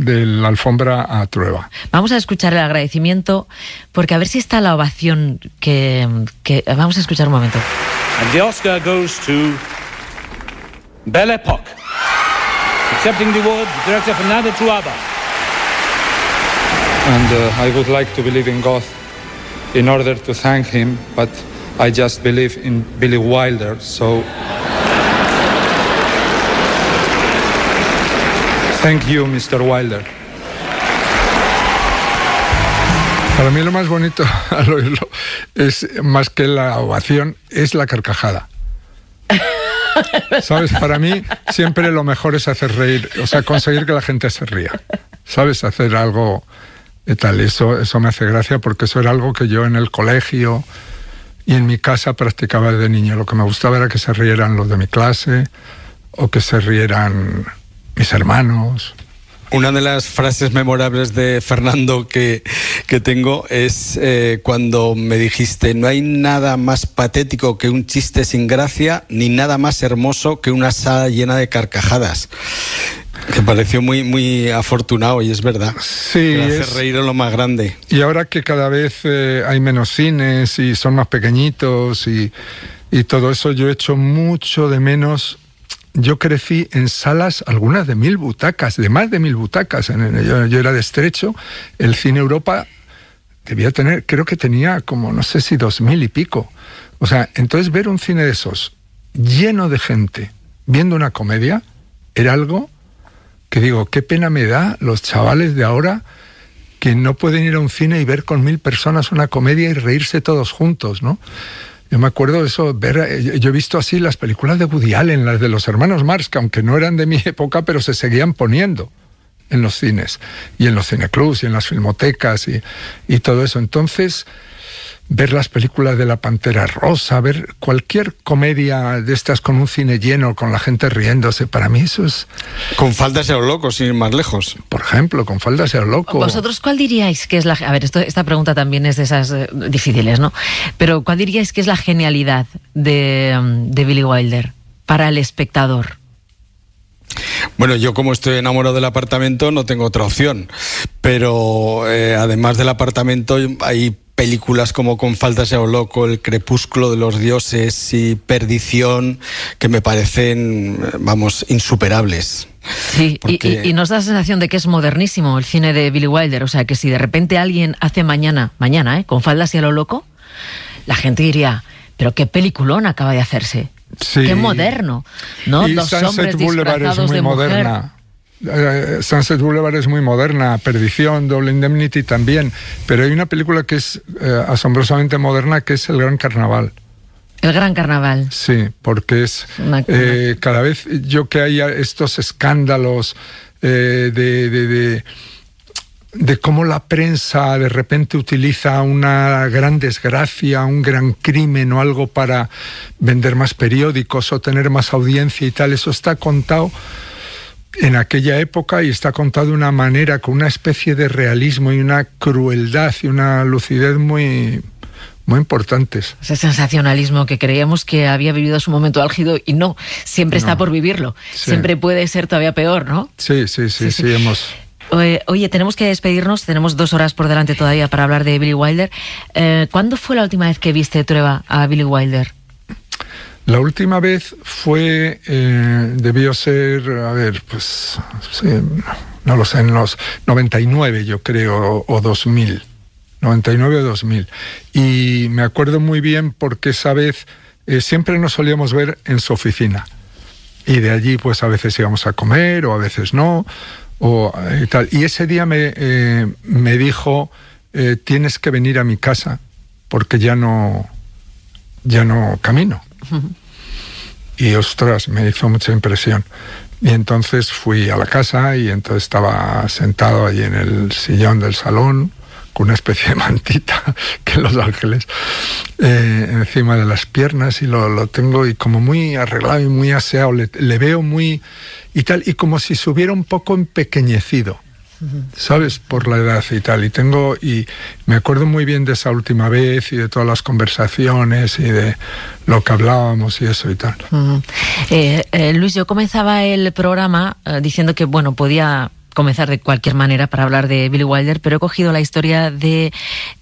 de la alfombra a Trueba. Vamos a escuchar el agradecimiento, porque a ver si está la ovación que vamos a escuchar un momento. And the Oscar goes to Belle Époque. Accepting the award, the director Fernando Trueba. And I would like to believe in God in order to thank him, but I just believe in Billy Wilder, so thank you, Mr. Wilder. Para mí lo más bonito al oírlo es, más que la ovación, es la carcajada. ¿Sabes? Para mí siempre lo mejor es hacer reír, o sea, conseguir que la gente se ría. ¿Sabes? Hacer algo y tal. Eso me hace gracia, porque eso era algo que yo en el colegio y en mi casa practicaba de niño. Lo que me gustaba era que se rieran los de mi clase o que se rieran mis hermanos. Una de las frases memorables de Fernando que tengo es cuando me dijiste: no hay nada más patético que un chiste sin gracia, ni nada más hermoso que una sala llena de carcajadas. Que pareció muy, muy afortunado, y es verdad. Sí, hacer reír es lo más grande. Y ahora que cada vez hay menos cines y son más pequeñitos y todo eso, yo echo mucho de menos. Yo crecí en salas, algunas de 1000 butacas, de más de 1000 butacas. Yo era de Estrecho. El Cine Europa debía tener, creo que tenía como, no sé si 2000 y pico. O sea, entonces ver un cine de esos lleno de gente viendo una comedia era algo que digo, qué pena me da los chavales de ahora que no pueden ir a un cine y ver con 1000 personas una comedia y reírse todos juntos, ¿no? Yo me acuerdo de eso, yo he visto así las películas de Woody Allen, las de los hermanos Marx, que aunque no eran de mi época, pero se seguían poniendo en los cines, y en los cineclubs, y en las filmotecas, y todo eso. Entonces, ver las películas de La Pantera Rosa, ver cualquier comedia de estas con un cine lleno, con la gente riéndose, para mí eso es... Con Faldas y a lo loco, sin ir más lejos. Por ejemplo, con Faldas y a lo loco. ¿Vosotros cuál diríais que es la... A ver, esta pregunta también es de esas difíciles, ¿no? Pero ¿cuál diríais que es la genialidad de Billy Wilder para el espectador? Bueno, yo como estoy enamorado del apartamento no tengo otra opción, pero además del apartamento hay películas como Con Faldas y a lo loco, El crepúsculo de los dioses y Perdición, que me parecen, vamos, insuperables. Sí, porque... y nos da la sensación de que es modernísimo el cine de Billy Wilder. O sea, que si de repente alguien hace mañana, Con Faldas y a lo loco, la gente diría, pero qué peliculón acaba de hacerse. Sí. Qué moderno, ¿no? Y Los Sunset hombres Boulevard disfrazados es muy de moderna. Sunset Boulevard es muy moderna, Perdición, Double Indemnity también, pero hay una película que es asombrosamente moderna, que es El Gran Carnaval. El Gran Carnaval. Sí, porque es cada vez yo que haya estos escándalos de cómo la prensa de repente utiliza una gran desgracia, un gran crimen o algo para vender más periódicos o tener más audiencia y tal, eso está contado en aquella época y está contado de una manera, con una especie de realismo y una crueldad y una lucidez muy, muy importantes. Ese sensacionalismo que creíamos que había vivido su momento álgido y no, siempre está por vivirlo. Sí. Siempre puede ser todavía peor, ¿no? Sí, hemos... Oye, tenemos que despedirnos, tenemos 2 horas por delante todavía para hablar de Billy Wilder. ¿Cuándo fue la última vez que viste, Trueba, a Billy Wilder? La última vez fue, debió ser, a ver, pues, sí, no lo sé, en los 99 yo creo, o 2000, 99 o 2000. Y me acuerdo muy bien porque esa vez siempre nos solíamos ver en su oficina. Y de allí pues a veces íbamos a comer o a veces no, o tal. Y ese día me dijo, tienes que venir a mi casa porque ya no camino. Y ostras, me hizo mucha impresión. Y entonces fui a la casa y entonces estaba sentado allí en el sillón del salón con una especie de mantita que en Los Ángeles encima de las piernas, y lo tengo y como muy arreglado y muy aseado, le veo muy y tal, y como si se hubiera un poco empequeñecido, ¿sabes? Por la edad y tal. Y me acuerdo muy bien de esa última vez y de todas las conversaciones y de lo que hablábamos y eso y tal. Luis, yo comenzaba el programa diciendo que, bueno, podía comenzar de cualquier manera para hablar de Billy Wilder, pero he cogido la historia de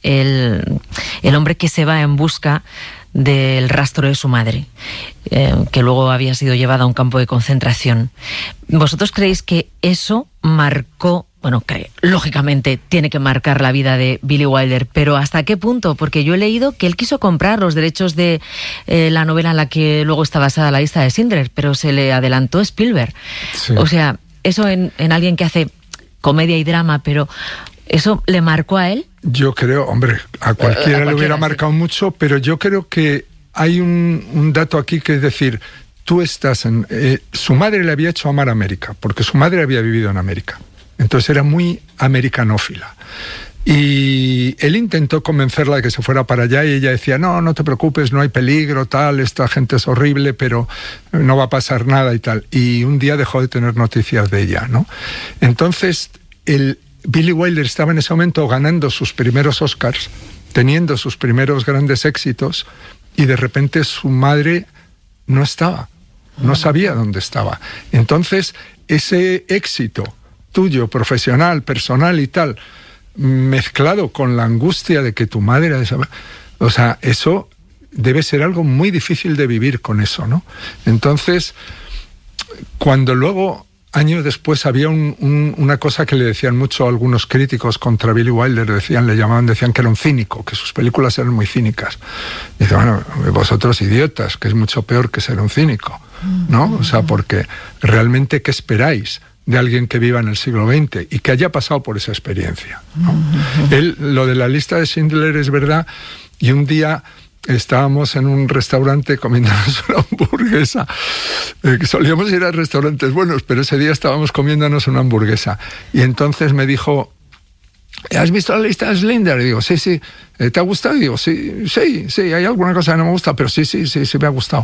el hombre que se va en busca del rastro de su madre, que luego había sido llevada a un campo de concentración. ¿Vosotros creéis que eso marcó, lógicamente tiene que marcar la vida de Billy Wilder, pero ¿hasta qué punto? Porque yo he leído que él quiso comprar los derechos de la novela en la que luego está basada la lista de Schindler, pero se le adelantó Spielberg. Sí. O sea, eso en alguien que hace comedia y drama, pero ¿eso le marcó a él? Yo creo, hombre, a cualquiera le hubiera marcado mucho, pero yo creo que hay un dato aquí que es decir, tú estás en... su madre le había hecho amar a América, porque su madre había vivido en América. Entonces era muy americanófila. Y él intentó convencerla de que se fuera para allá y ella decía, no te preocupes, no hay peligro, tal, esta gente es horrible, pero no va a pasar nada y tal. Y un día dejó de tener noticias de ella, ¿no? Entonces, Billy Wilder estaba en ese momento ganando sus primeros Oscars, teniendo sus primeros grandes éxitos, y de repente su madre no estaba, no sabía dónde estaba. Entonces, ese éxito tuyo, profesional, personal y tal, mezclado con la angustia de que tu madre... O sea, eso debe ser algo muy difícil de vivir con eso, ¿no? Entonces, cuando luego, años después, había una cosa que le decían mucho a algunos críticos contra Billy Wilder, decían que era un cínico, que sus películas eran muy cínicas. Y dice, vosotros idiotas, que es mucho peor que ser un cínico, ¿no? O sea, porque realmente, ¿qué esperáis de alguien que viva en el siglo XX y que haya pasado por esa experiencia, ¿no? Lo de la lista de Schindler es verdad, y un día estábamos en un restaurante comiéndonos una hamburguesa, que solíamos ir a restaurantes buenos, pero ese día estábamos comiéndonos una hamburguesa, y entonces me dijo, ¿has visto la lista de Schindler? Y digo, sí. ¿Te ha gustado? Y digo, sí, hay alguna cosa que no me gusta, pero sí me ha gustado.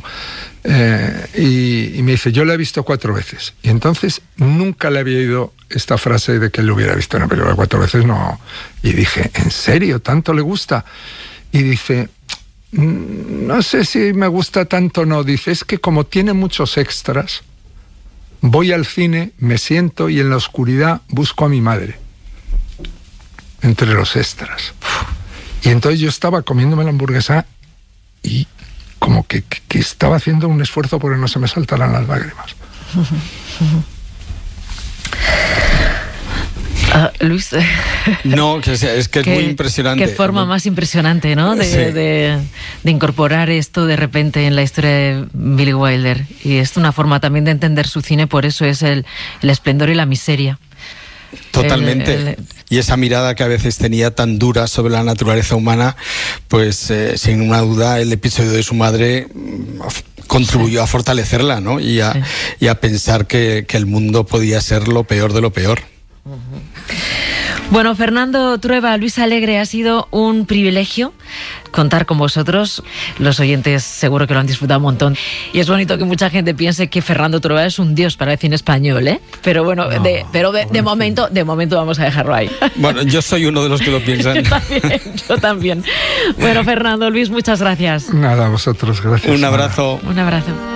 Y me dice, yo la he visto 4 veces. Y entonces nunca le había oído esta frase de que él lo hubiera visto una película 4 veces, no. Y dije, ¿en serio? ¿Tanto le gusta? Y dice, no sé si me gusta tanto o no. Dice, es que como tiene muchos extras, voy al cine, me siento y en la oscuridad busco a mi madre entre los extras. Y entonces yo estaba comiéndome la hamburguesa y como que estaba haciendo un esfuerzo porque no se me saltaran las lágrimas. Luis. No, es que es muy impresionante. Qué forma más impresionante, ¿no? De incorporar esto de repente en la historia de Billy Wilder. Y es una forma también de entender su cine, por eso es el esplendor y la miseria. Totalmente. Y esa mirada que a veces tenía tan dura sobre la naturaleza humana, pues sin una duda el episodio de su madre contribuyó a fortalecerla, ¿no? Y a pensar que el mundo podía ser lo peor de lo peor. Bueno, Fernando Trueba, Luis Alegre, ha sido un privilegio contar con vosotros. Los oyentes seguro que lo han disfrutado un montón. Y es bonito que mucha gente piense que Fernando Trueba es un dios para el cine español, ¿eh? Pero bueno, de momento vamos a dejarlo ahí. Bueno, yo soy uno de los que lo piensan. Yo también. Bueno, Fernando, Luis, muchas gracias. Nada, a vosotros, gracias. Un abrazo. Un abrazo.